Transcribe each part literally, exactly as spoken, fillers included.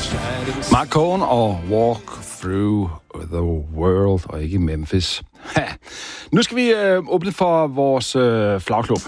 Mark Cohn og Walk Through the World, og ikke Memphis. Ha. Nu skal vi øh, åbne for vores øh, flagklub.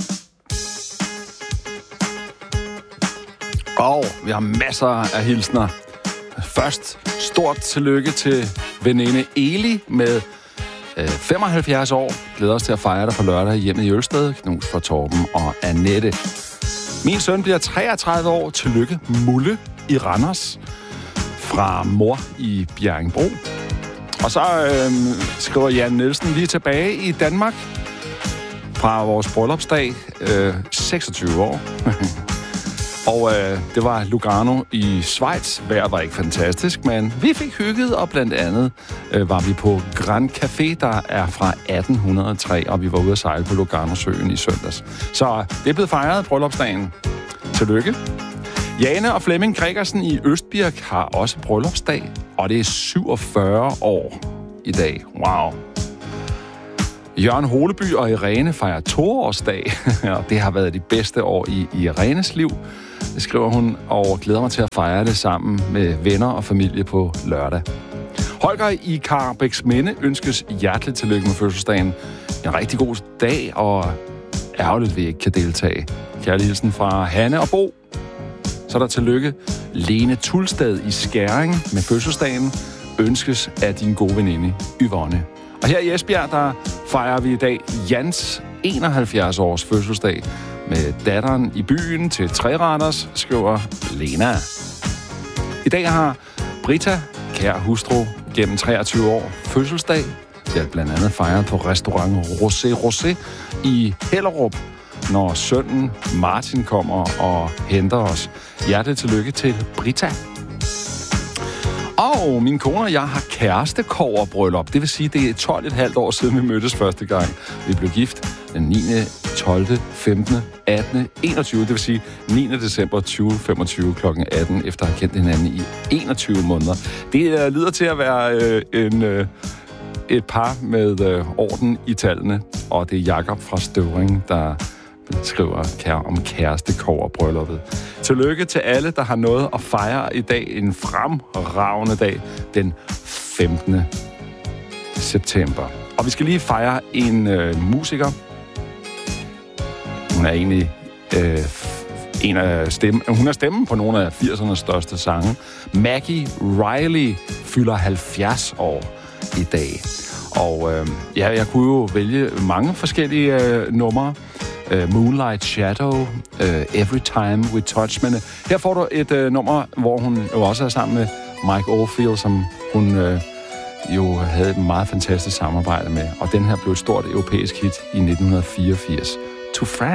Og vi har masser af hilsner. Først stort tillykke til veninde Eli med øh, femoghalvfjerds år. Glæder os til at fejre dig på lørdag hjemme i Ølsted. Knus for Torben og Annette. Min søn bliver treogtredive år. Tillykke Mulle i Randers. Fra mor i Bjerringbro. Og så øh, skriver Jan Nielsen lige tilbage i Danmark. Fra vores bryllupsdag. Øh, seksogtyve år. Og øh, det var Lugano i Schweiz. Vejret var ikke fantastisk, men vi fik hygget, og blandt andet øh, var vi på Grand Café, der er fra atten hundrede og tre, og vi var ude at sejle på Lugano-søen i søndags. Så det er blevet fejret bryllupsdagen. Tillykke. Jane og Flemming Gregersen i Østbirk har også bryllupsdag, og det er syvogfyrre år i dag. Wow. Jørgen Holeby og Irene fejrer toårsdag, og det har været de bedste år i Irenes liv. Det skriver hun, og glæder mig til at fejre det sammen med venner og familie på lørdag. Holger i Karrebæksminde ønskes hjerteligt tillykke med fødselsdagen. En rigtig god dag, og ærgerligt, vi ikke kan deltage. Kærlig hilsen fra Hanne og Bo. Så er der tillykke Lene Tulstad i Skæring med fødselsdagen. Ønskes af din gode veninde Yvonne. Og her i Esbjerg, der fejrer vi i dag Jans enoghalvfjerds års fødselsdag med datteren i byen til treretters, skriver Lena. I dag har Brita, kære hustru, gennem treogtyve år fødselsdag. Det er blandt andet fejret på restaurant Rosé Rosé i Hellerup, når sønnen Martin kommer og henter os. Hjerteligt tillykke til Brita. Og min kone og jeg har kærestekoverbryllup. Det vil sige, det er tolv komma fem år siden, vi mødtes første gang. Vi blev gift den niende, tolvte, femtende, attende, enogtyvende Det vil sige niende december tyve femogtyve klokken atten efter at have kendt hinanden i enogtyve måneder. Det uh, lyder til at være uh, en, uh, et par med uh, orden i tallene. Og det er Jakob fra Støvring, der skriver kære om kærestekoverbrylluppet. Tillykke til alle, der har noget at fejre i dag. En fremragende dag, den femtende september. Og vi skal lige fejre en øh, musiker. Hun er egentlig øh, en af stemme, hun er stemmen på nogle af firsernes største sange. Maggie Riley fylder halvfjerds år i dag. Og øh, ja, jeg kunne jo vælge mange forskellige øh, numre. Uh, Moonlight Shadow, uh, Every Time We Touch. Men uh, her får du et uh, nummer, hvor hun jo også er sammen med Mike Oldfield, som hun uh, jo havde et meget fantastisk samarbejde med. Og den her blev et stort europæisk hit i nitten fireogfirs. To France.